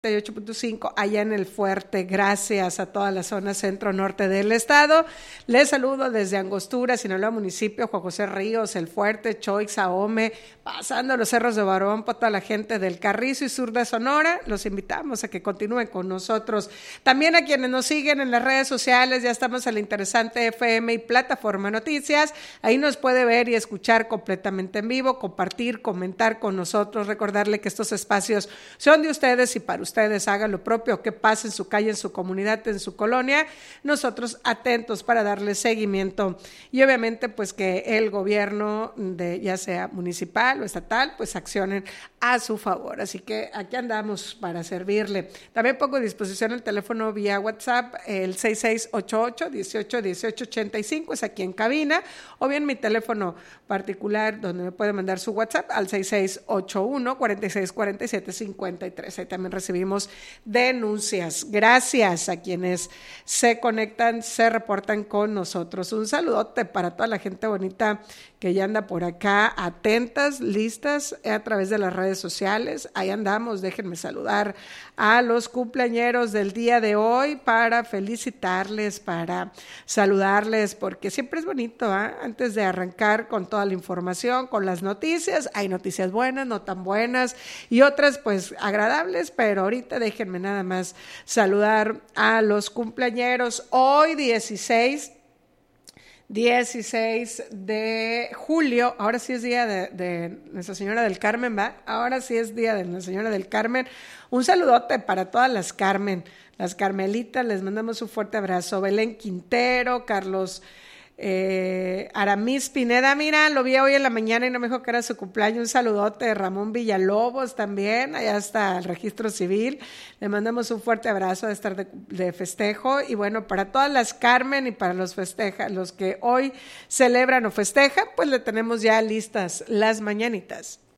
98.5 allá en el Fuerte. Gracias a toda la zona centro-norte del estado. Les saludo desde Angostura, Sinaloa municipio, Juan José Ríos, el Fuerte, Choix, Ahome, pasando los cerros de Barón, para toda la gente del Carrizo y sur de Sonora. Los invitamos a que continúen con nosotros. También a quienes nos siguen en las redes sociales, ya estamos en la interesante FM y plataforma Noticias. Ahí nos puede ver y escuchar completamente en vivo, compartir, comentar con nosotros, recordarle que estos espacios son de ustedes y para ustedes. Hagan lo propio, que pase en su calle, en su comunidad, en su colonia. Nosotros atentos para darle seguimiento y obviamente pues que el gobierno de ya sea municipal o estatal pues accionen a su favor. Así que aquí andamos para servirle. También pongo a disposición el teléfono vía WhatsApp, el 6688-181885, es aquí en cabina, o bien mi teléfono particular donde me puede mandar su WhatsApp al 6681-464753. Ahí también recibimos denuncias. Gracias a quienes se conectan, se reportan con nosotros. Un saludote para toda la gente bonita que ya anda por acá, atentas, listas a través de las redes sociales. Ahí andamos, déjenme saludar a los cumpleañeros del día de hoy para felicitarles, para saludarles, porque siempre es bonito, ¿eh? Antes de arrancar con toda la información, con las noticias, hay noticias buenas, no tan buenas y otras pues agradables, pero ahorita déjenme nada más saludar a los cumpleañeros. Hoy 16 de julio, ahora sí es día de Nuestra Señora del Carmen, ¿va? Ahora sí es día de Nuestra Señora del Carmen. Un saludote para todas las Carmen, las Carmelitas, les mandamos un fuerte abrazo. Belén Quintero, Carlos Aramis Pineda, mira, lo vi hoy en la mañana y no me dijo que era su cumpleaños. Un saludote. Ramón Villalobos también, allá está el registro civil, le mandamos un fuerte abrazo de estar de festejo. Y bueno, para todas las Carmen y para los que hoy celebran o festejan, pues le tenemos ya listas las mañanitas.